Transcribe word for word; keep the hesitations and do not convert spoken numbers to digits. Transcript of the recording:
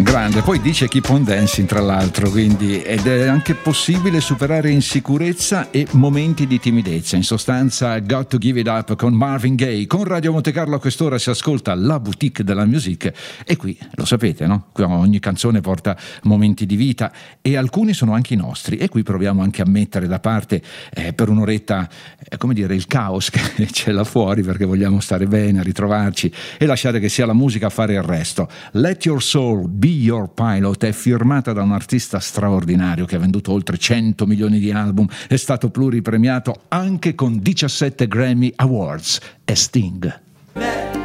Grande, poi dice Keep on Dancing tra l'altro, quindi ed è anche possibile superare insicurezza e momenti di timidezza. In sostanza, Got to Give It Up con Marvin Gaye. Con Radio Monte Carlo a quest'ora si ascolta la boutique della music e qui lo sapete, no? Qui ogni canzone porta momenti di vita e alcuni sono anche i nostri e qui proviamo anche a mettere da parte eh, per un'oretta eh, come dire il caos che c'è là fuori, perché vogliamo stare bene, ritrovarci e lasciare che sia la musica a fare il resto. Let Your Soul Be Your Pilot è firmata da un artista straordinario che ha venduto oltre cento milioni di album, è stato pluripremiato anche con diciassette Grammy Awards. È Sting.